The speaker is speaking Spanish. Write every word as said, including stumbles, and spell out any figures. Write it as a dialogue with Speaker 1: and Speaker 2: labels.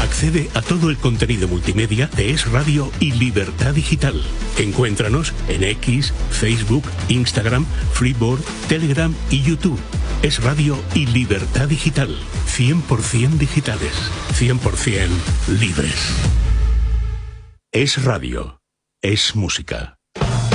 Speaker 1: Accede a todo el contenido multimedia de Es Radio y Libertad Digital. Encuéntranos en X, Facebook, Instagram, Freeboard, Telegram y YouTube. Es Radio y Libertad Digital. cien por ciento digitales. cien por ciento libres. Es Radio. Es música.